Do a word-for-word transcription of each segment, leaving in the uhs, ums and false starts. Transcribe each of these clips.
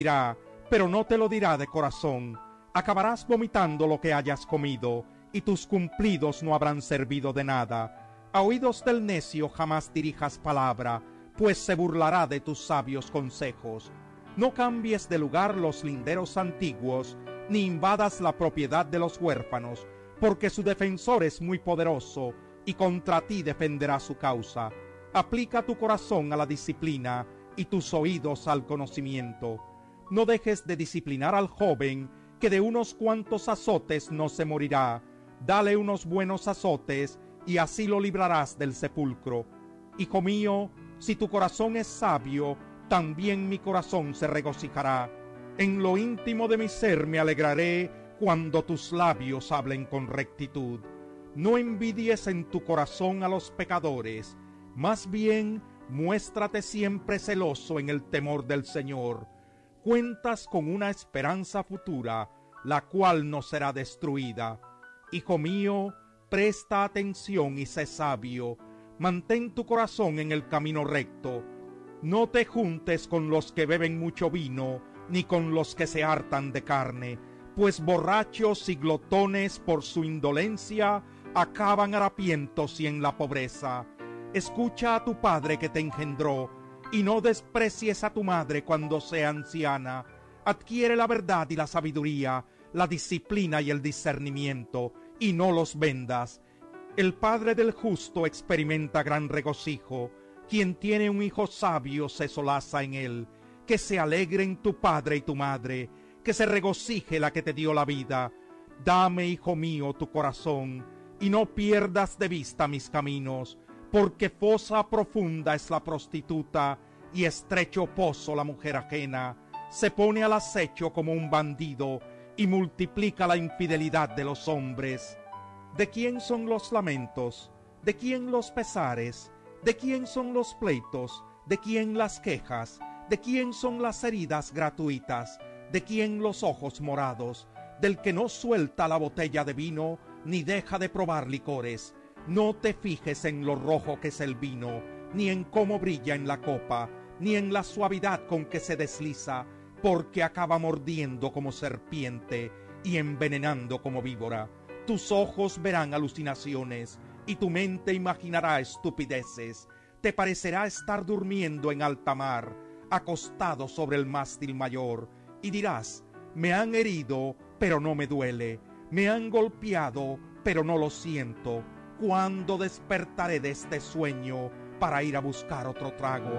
dirá, pero no te lo dirá de corazón. Acabarás vomitando lo que hayas comido, y tus cumplidos no habrán servido de nada. A oídos del necio jamás dirijas palabra, pues se burlará de tus sabios consejos. No cambies de lugar los linderos antiguos, ni invadas la propiedad de los huérfanos, porque su defensor es muy poderoso, y contra ti defenderá su causa. Aplica tu corazón a la disciplina, y tus oídos al conocimiento. No dejes de disciplinar al joven, que de unos cuantos azotes no se morirá. Dale unos buenos azotes, y así lo librarás del sepulcro. Hijo mío, si tu corazón es sabio, también mi corazón se regocijará. En lo íntimo de mi ser me alegraré cuando tus labios hablen con rectitud. No envidies en tu corazón a los pecadores, más bien muéstrate siempre celoso en el temor del Señor. Cuentas con una esperanza futura, la cual no será destruida. Hijo mío, presta atención y sé sabio. Mantén tu corazón en el camino recto. No te juntes con los que beben mucho vino, ni con los que se hartan de carne, pues borrachos y glotones por su indolencia acaban harapientos y en la pobreza. Escucha a tu padre que te engendró, y no desprecies a tu madre cuando sea anciana. Adquiere la verdad y la sabiduría, la disciplina y el discernimiento, y no los vendas. El padre del justo experimenta gran regocijo. Quien tiene un hijo sabio se solaza en él. Que se alegren tu padre y tu madre, que se regocije la que te dio la vida. Dame, hijo mío, tu corazón, y no pierdas de vista mis caminos, porque fosa profunda es la prostituta, y estrecho pozo la mujer ajena. Se pone al acecho como un bandido, y multiplica la infidelidad de los hombres. ¿De quién son los lamentos? ¿De quién los pesares? ¿De quién son los pleitos? ¿De quién las quejas? ¿De quién son las heridas gratuitas? ¿De quién los ojos morados? Del que no suelta la botella de vino, ni deja de probar licores. No te fijes en lo rojo que es el vino, ni en cómo brilla en la copa, ni en la suavidad con que se desliza, porque acaba mordiendo como serpiente y envenenando como víbora. Tus ojos verán alucinaciones, y tu mente imaginará estupideces. Te parecerá estar durmiendo en alta mar, acostado sobre el mástil mayor, y dirás, me han herido, pero no me duele, me han golpeado, pero no lo siento. ¿Cuándo despertaré de este sueño para ir a buscar otro trago?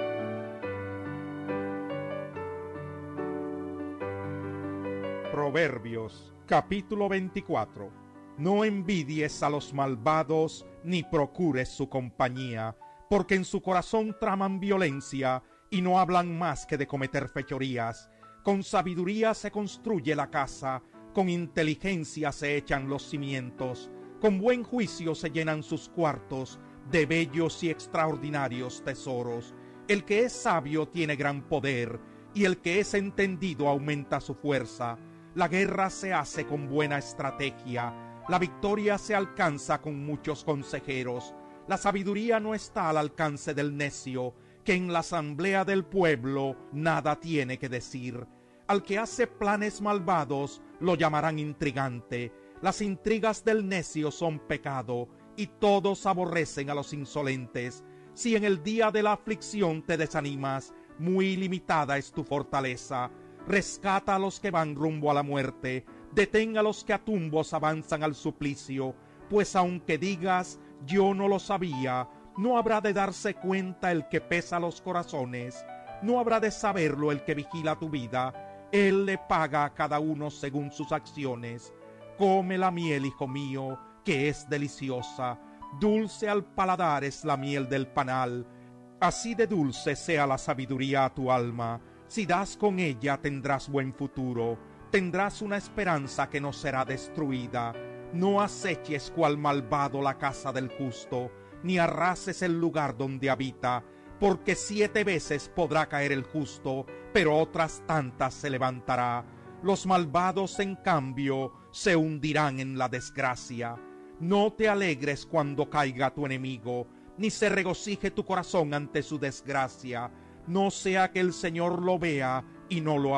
Proverbios, capítulo veinticuatro. No envidies a los malvados, ni procures su compañía, porque en su corazón traman violencia, y no hablan más que de cometer fechorías. Con sabiduría se construye la casa, con inteligencia se echan los cimientos, con buen juicio se llenan sus cuartos de bellos y extraordinarios tesoros. El que es sabio tiene gran poder, y el que es entendido aumenta su fuerza. La guerra se hace con buena estrategia, la victoria se alcanza con muchos consejeros. La sabiduría no está al alcance del necio, que en la asamblea del pueblo nada tiene que decir. Al que hace planes malvados lo llamarán intrigante. Las intrigas del necio son pecado, y todos aborrecen a los insolentes. Si en el día de la aflicción te desanimas, muy limitada es tu fortaleza. Rescata a los que van rumbo a la muerte, detén a los que a tumbos avanzan al suplicio, pues aunque digas, yo no lo sabía, no habrá de darse cuenta el que pesa los corazones, no habrá de saberlo el que vigila tu vida. Él le paga a cada uno según sus acciones. Come la miel, hijo mío, que es deliciosa, dulce al paladar es la miel del panal. Así de dulce sea la sabiduría a tu alma. Si das con ella tendrás buen futuro, tendrás una esperanza que no será destruida. No aceches cual malvado la casa del justo, ni arrases el lugar donde habita, porque siete veces podrá caer el justo, pero otras tantas se levantará. Los malvados, en cambio, se hundirán en la desgracia. No te alegres cuando caiga tu enemigo, ni se regocije tu corazón ante su desgracia. No sea que el Señor lo vea y no lo